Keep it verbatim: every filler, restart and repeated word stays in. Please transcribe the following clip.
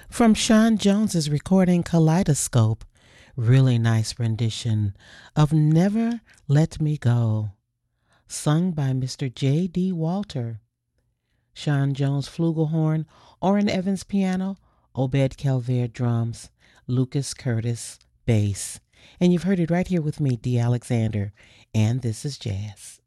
From Sean Jones's recording Kaleidoscope, really nice rendition of Never Let Me Go, sung by Mister J D. Walter. Sean Jones flugelhorn, Orrin Evans piano, Obed Calvaire drums, Lucas Curtis bass. And you've heard it right here with me, Dee Alexander, and this is Jazz.